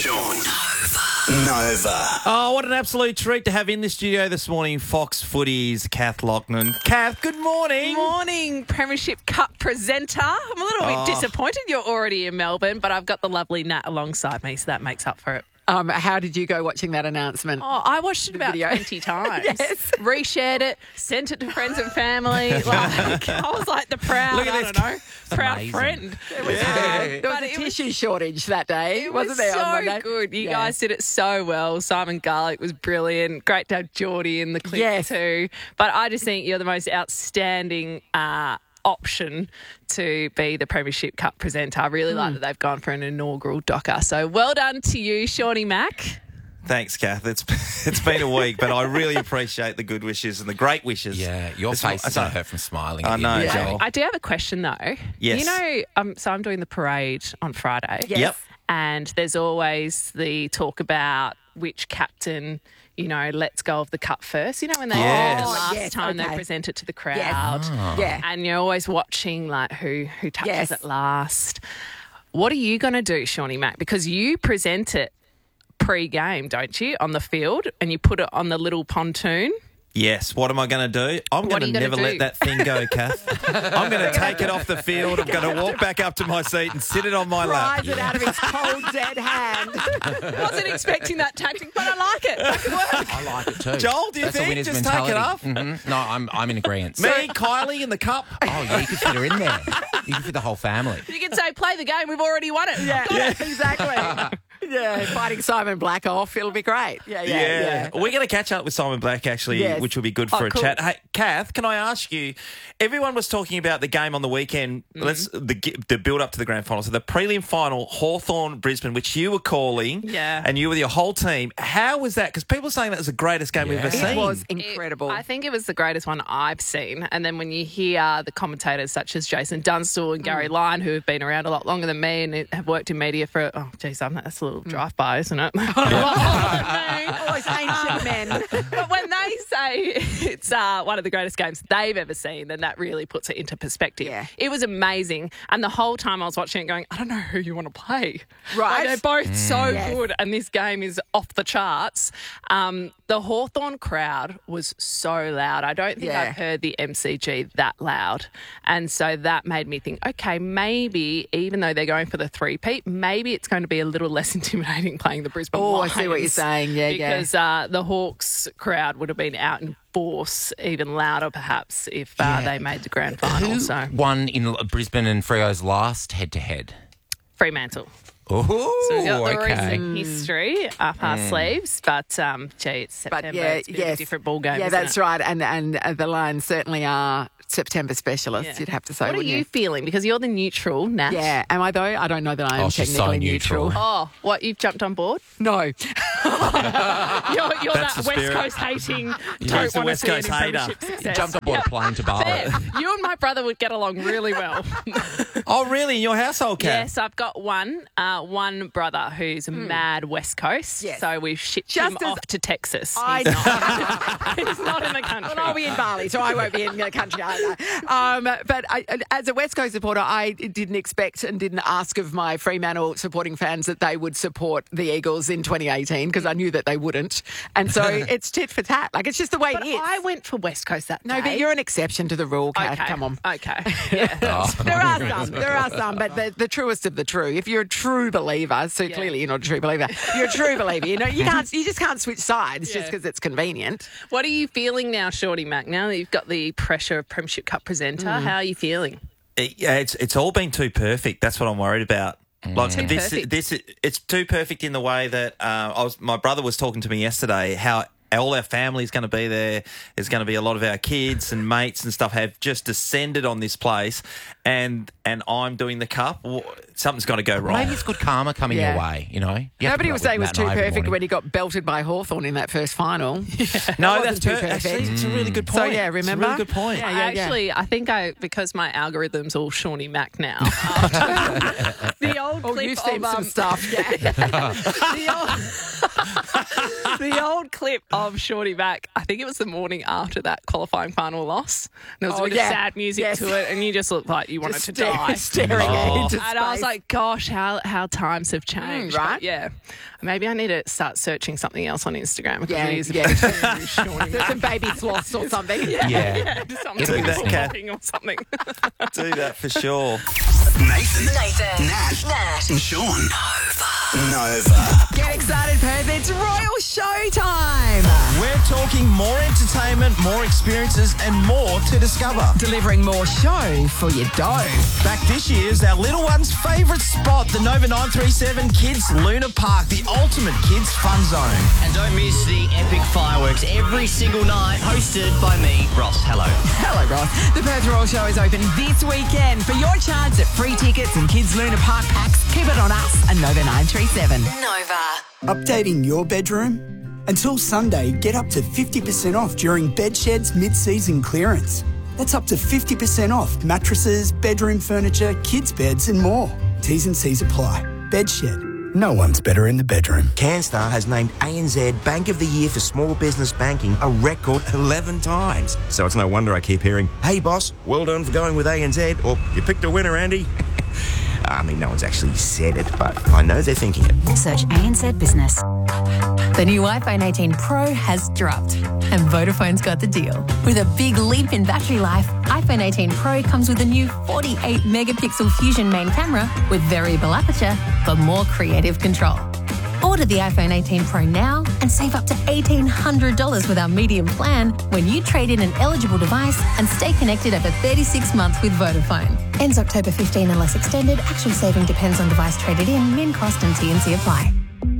Sean. Nova. Oh, what an absolute treat to have in the studio this morning, Fox Footy's Kath Loughnan. Kath, good morning. Morning, Premiership Cup presenter. I'm a little bit disappointed you're already in Melbourne, but I've got the lovely Nat alongside me, so that makes up for it. How did you go watching that announcement? Oh, I watched it about 20 times. Yes. Reshared it, sent it to friends and family. Like, I was like the proud, Look at I this. don't know, proud amazing. friend. There was But a it was- tissue shortage that day, It wasn't was there? on so Monday? good. You Yeah. guys did it so well. Simon Garlick was brilliant. Great to have Geordie in the clip Yes. too. But I just think you're the most outstanding option to be the Premiership Cup presenter. I really like that they've gone for an inaugural docker. So well done to you, Shawnee Mack. Thanks, Kath. It's been a week, but I really appreciate the good wishes and the great wishes. Yeah, your face is going to hurt from smiling. I at the know, end of the Joel. day. I do have a question though. Yes. You know, so I'm doing the parade on Friday. Yes. Yep. And there's always the talk about which captain, you know, lets go of the cup first. You know, when they Yes. last Yes, time okay. they present it to the crowd. Yes. Yeah. And you're always watching like who touches Yes. it last. What are you going to do, Shawnee Mack? Because you present it pre-game, don't you, on the field, and you put it on the little pontoon. Yes. What am I going to do? I'm What going are you to gonna never do? let that thing go, Kath. I'm going to take it off the field. I'm going to walk back up to my seat and sit it on my lap. Pries it out of his cold, dead hand. Wasn't expecting that tactic, but I like it. That could work. I like it too. Joel, do you That's a think? winner's Just mentality. take it off? Mhm. No, I'm in agreement. Me, Kylie in the cup. Oh, yeah, you could fit her in there. You could fit the whole family. You can say, play the game, we've already won it. Yeah, exactly. Yeah, fighting Simon Black off, it'll be great. Yeah. We're going to catch up with Simon Black, actually, Yes. which will be good for a cool. chat. Hey, Kath, can I ask you, everyone was talking about the game on the weekend, the build-up to the grand final. So the prelim final, Hawthorn-Brisbane, which you were calling, Yeah. and you with your whole team. How was that? Because people are saying that was the greatest game we've ever Yeah. seen. It was incredible. I think it was the greatest one I've seen. And then when you hear the commentators such as Jason Dunstall and Gary Lyon, who have been around a lot longer than me and have worked in media for, that's a little drive-by, isn't it? Always ancient men. But when they say it's one of the greatest games they've ever seen, then that really puts it into perspective. Yeah. It was amazing. And the whole time I was watching it going, I don't know who you want to play. Right. Like, they're both so Yes. good, and this game is off the charts. The Hawthorn crowd was so loud. I don't think Yeah. I've heard the MCG that loud. And so that made me think, okay, maybe even though they're going for the three-peat, maybe it's going to be a little less intimidating playing the Brisbane Oh, I Lions. see what you're saying. Yeah, Because the Hawks crowd would have been out in force, even louder perhaps, if they made the grand final. Who So won in Brisbane and Freo's last head-to-head? Fremantle. Oh, So we've got the okay. recent history up our sleeves, but it's September. It's a bit of a different ball game. Yeah, isn't that's it? right. And the Lions certainly are September specialists, Yeah. you'd have to say, What are wouldn't you feeling? Because you're the neutral, Nat. Yeah. Am I though? I don't know that I am Oh, she's so technically neutral. Oh, what, you've jumped on board? No. You're That's that the West spirit. Coast hating, He's don't the want to West see Coast any hater. premiership success. Jumped on board a plane to Bali. Fair. You and my brother would get along really well. Oh, really? In your household, Kath? Yes, I've got one brother who's a mad West Coast. Yes. So we've shipped Just him as off to Texas. I He's not in the country. Well, I'll be in Bali, so I won't be in the country either. But as a West Coast supporter, I didn't expect and didn't ask of my Fremantle supporting fans that they would support the Eagles in 2018 because I knew that they wouldn't. And so it's tit for tat. Like, it's just the way But it is. I went for West Coast that day. No, but you're an exception to the rule, Kath. Okay. Come on. Okay. Yeah. There are some, but the truest of the true. If you're a true believer, so clearly you're not a true believer. You're a true believer. You know, you just can't switch sides just because it's convenient. What are you feeling now, Shorty Mac? Now that you've got the pressure of Premiership Cup presenter, how are you feeling? Yeah, it's all been too perfect. That's what I'm worried about. Like Too perfect. it's too perfect in the way that my brother was talking to me yesterday. How all our family's going to be there. There's going to be a lot of our kids and mates and stuff have just descended on this place, and I'm doing the cup. Something's got to go wrong. Maybe it's good karma coming Yeah. your way, you know? You have to Nobody put was up saying it with was too Matt and I every perfect morning. when he got belted by Hawthorn in that first final. No, wasn't that's too perfect. perfect. It's a really good point. So, yeah, remember? It's a really good point. I think because my algorithm's all Shawnee Mac now. the old Oh, clip you've seen of some stuff. Yeah. the The old clip of Shorty Mac, I think it was the morning after that qualifying final loss. There was a bit of sad music to it, and you just looked like you wanted to die. Staring into space. And I was like, gosh, how times have changed. right? But yeah. Maybe I need to start searching something else on Instagram. Because it is a yeah. bit too Shawnee Mac. Some baby floss or something. Yeah. Just something Do that, Kat. talking or something. Do that for sure. Nathan, Nat, and Sean. Nova. Get excited, Perth. It's Royal Showtime. We're talking more entertainment, more experiences, and more to discover. Delivering more show for your dough. Back this year's our little one's favourite spot, the Nova 937 Kids Luna Park, the ultimate kids fun zone. And don't miss the epic fireworks every single night, hosted by me, Ross. Hello. Hello, Ross. The Perth Royal Show is open this weekend. For your chance at free tickets and Kids Luna Park packs, keep it on us and Nova 937. Updating your bedroom? Until Sunday, get up to 50% off during Bedshed's mid-season clearance. That's up to 50% off mattresses, bedroom furniture, kids' beds and more. T's and C's apply. Bedshed. No one's better in the bedroom. CanStar has named ANZ Bank of the Year for Small Business Banking a record 11 times. So it's no wonder I keep hearing, "Hey boss, well done for going with ANZ," or "You picked a winner, Andy." I mean, no one's actually said it, but I know they're thinking it. Search ANZ Business. The new iPhone 18 Pro has dropped, and Vodafone's got the deal. With a big leap in battery life, iPhone 18 Pro comes with a new 48-megapixel Fusion main camera with variable aperture for more creative control. Order the iPhone 18 Pro now and save up to $1,800 with our medium plan when you trade in an eligible device and stay connected over 36 months with Vodafone. Ends October 15 unless extended. Actual saving depends on device traded in. Min cost and T&C apply.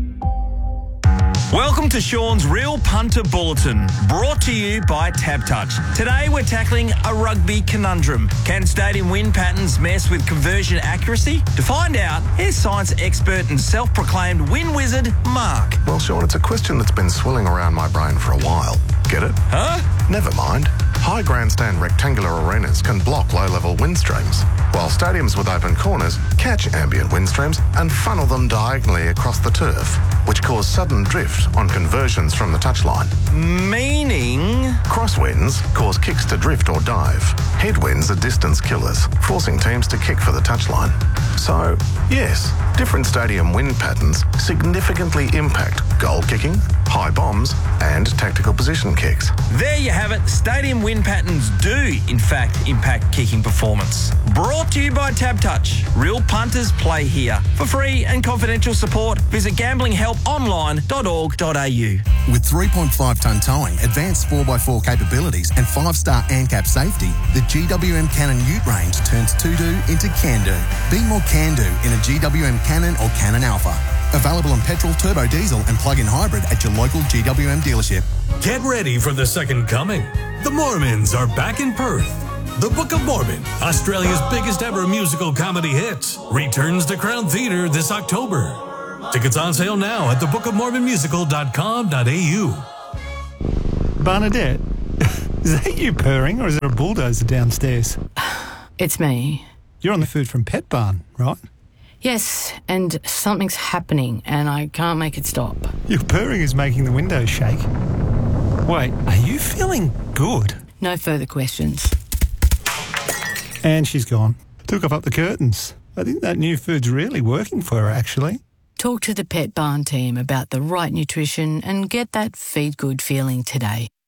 Welcome to Sean's Real Punter Bulletin, brought to you by TabTouch. Today we're tackling a rugby conundrum. Can stadium wind patterns mess with conversion accuracy? To find out, here's science expert and self-proclaimed wind wizard, Mark. Well, Sean, it's a question that's been swirling around my brain for a while. Get it? Huh? Never mind. High grandstand rectangular arenas can block low-level wind streams, while stadiums with open corners catch ambient wind streams and funnel them diagonally across the turf, which cause sudden drift on conversions from the touchline. Meaning? Crosswinds cause kicks to drift or dive. Headwinds are distance killers, forcing teams to kick for the touchline. So, yes, different stadium wind patterns significantly impact goal kicking, high bombs, and tactical position kicks. There you have it. Stadium wind patterns do, in fact, impact kicking performance. Brought to you by TabTouch. Real punters play here. For free and confidential support, visit gamblinghelponline.org.au. With 3.5-tonne towing, advanced 4x4 capabilities and 5-star ANCAP safety, the GWM Cannon Ute range turns to-do into can-do. Be more can-do in a GWM Cannon or Cannon Alpha. Available in petrol, turbo diesel and plug-in hybrid at your local GWM dealership. Get ready for the second coming. The Mormons are back in Perth. The Book of Mormon, Australia's biggest ever musical comedy hit, returns to Crown Theatre this October. Tickets on sale now at thebookofmormonmusical.com.au. Bernadette, is that you purring or is there a bulldozer downstairs? It's me. You're on the food from Pet Barn, right? Yes, and something's happening and I can't make it stop. Your purring is making the windows shake. Wait, are you feeling good? No further questions. And she's gone. Took off up the curtains. I think that new food's really working for her, actually. Talk to the Pet Barn team about the right nutrition and get that feed good feeling today.